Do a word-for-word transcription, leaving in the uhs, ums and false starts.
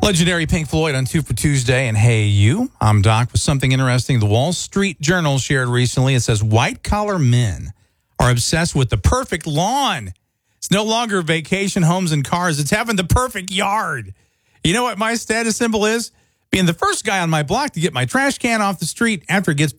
Legendary Pink Floyd on Two for Tuesday. And hey, you, I'm Doc with something interesting. The Wall Street Journal shared recently. It says white-collar men are obsessed with the perfect lawn. It's no longer vacation homes and cars. It's having the perfect yard. You know what my status symbol is? Being the first guy on my block to get my trash can off the street after it gets